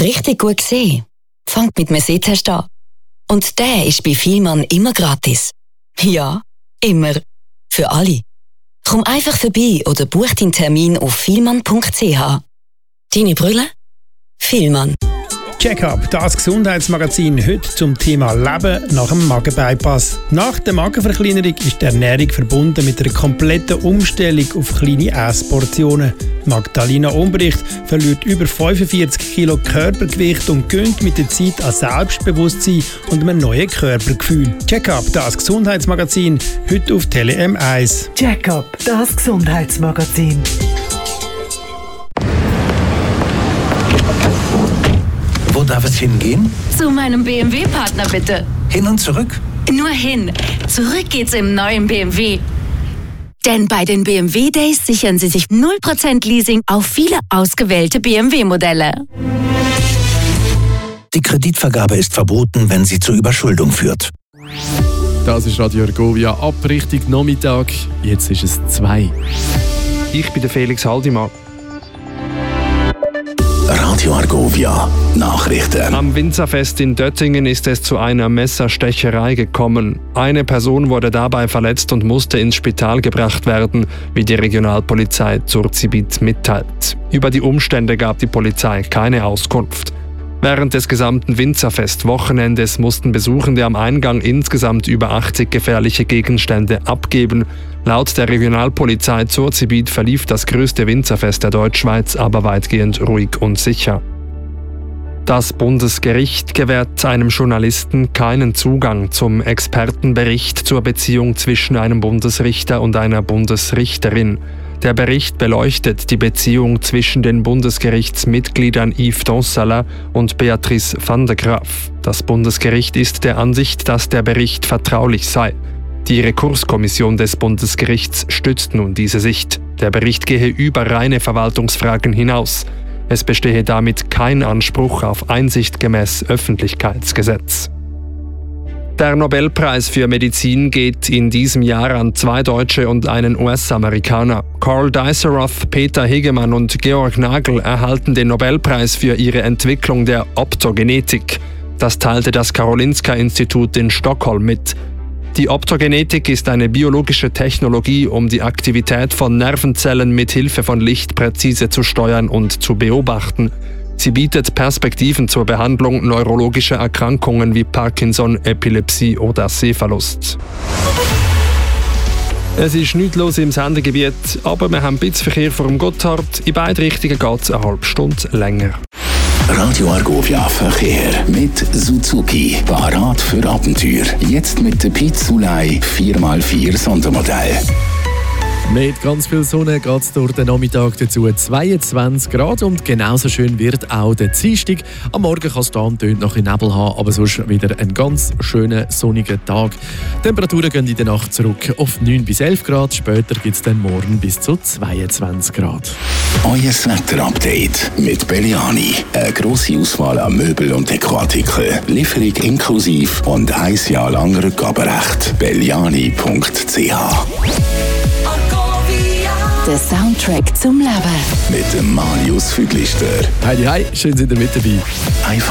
Richtig gut gesehen. Fangt mit einem Sehtest an. Und der ist bei Vielmann immer gratis. Ja, immer. Für alle. Komm einfach vorbei oder buch deinen Termin auf vielmann.ch. Deine Brille? Vielmann. Check-up, das Gesundheitsmagazin heute zum Thema Leben nach dem Magenbypass. Nach der Magenverkleinerung ist die Ernährung verbunden mit einer kompletten Umstellung auf kleine Essportionen. Magdalena Umbricht verliert über 45 Kilo Körpergewicht und gönnt mit der Zeit an Selbstbewusstsein und einem neuen Körpergefühl. Check-up, das Gesundheitsmagazin, heute auf Tele M1. Check-up, das Gesundheitsmagazin. Wo darf es hingehen? Zu meinem BMW-Partner bitte. Hin und zurück? Nur hin. Zurück geht's im neuen BMW. Denn bei den BMW Days sichern Sie sich 0% Leasing auf viele ausgewählte BMW-Modelle. Die Kreditvergabe ist verboten, wenn sie zur Überschuldung führt. Das ist Radio Argovia ab Richtung Nachmittag. Jetzt ist es 2. Ich bin der Felix Haldimann. Radio Argovia, Nachrichten. Am Winzerfest in Döttingen ist es zu einer Messerstecherei gekommen. Eine Person wurde dabei verletzt und musste ins Spital gebracht werden, wie die Regionalpolizei Zurzibit mitteilt. Über die Umstände gab die Polizei keine Auskunft. Während des gesamten Winzerfest-Wochenendes mussten Besuchende am Eingang insgesamt über 80 gefährliche Gegenstände abgeben. Laut der Regionalpolizei Zurzibit verlief das größte Winzerfest der Deutschschweiz aber weitgehend ruhig und sicher. Das Bundesgericht gewährt einem Journalisten keinen Zugang zum Expertenbericht zur Beziehung zwischen einem Bundesrichter und einer Bundesrichterin. Der Bericht beleuchtet die Beziehung zwischen den Bundesgerichtsmitgliedern Yves Donsala und Beatrice van der Graaf. Das Bundesgericht ist der Ansicht, dass der Bericht vertraulich sei. Die Rekurskommission des Bundesgerichts stützt nun diese Sicht. Der Bericht gehe über reine Verwaltungsfragen hinaus. Es bestehe damit kein Anspruch auf Einsicht gemäß Öffentlichkeitsgesetz. Der Nobelpreis für Medizin geht in diesem Jahr an 2 Deutsche und einen US-Amerikaner. Carl Diceroth, Peter Hegemann und Georg Nagel erhalten den Nobelpreis für ihre Entwicklung der Optogenetik. Das teilte das Karolinska-Institut in Stockholm mit. Die Optogenetik ist eine biologische Technologie, um die Aktivität von Nervenzellen mit Hilfe von Licht präzise zu steuern und zu beobachten. Sie bietet Perspektiven zur Behandlung neurologischer Erkrankungen wie Parkinson, Epilepsie oder Sehverlust. Es ist nichts los im Sendegebiet, aber wir haben ein bisschen Verkehr vor dem Gotthard. In beide Richtungen geht es eine halbe Stunde länger. Radio Argovia Verkehr mit Suzuki. Parat für Abenteuer. Jetzt mit der Pizzulei 4x4 Sondermodell. Mit ganz viel Sonne geht es durch den Nachmittag dazu 22 Grad und genauso schön wird auch der Dienstag. Am Morgen kann es da und dort noch ein Nebel haben, aber sonst wieder ein ganz schöner sonniger Tag. Die Temperaturen gehen in der Nacht zurück auf 9 bis 11 Grad, später gibt es dann morgen bis zu 22 Grad. Euer Wetter-Update mit Belliani. Eine grosse Auswahl an Möbel- und Dekoartikeln. Lieferung inklusiv und 1 Jahr lang Rückgaberecht. Belliani.ch. Der Soundtrack zum Leben. Mit dem Marius Füglister. Hi, schön sind ihr mit dabei. Einfach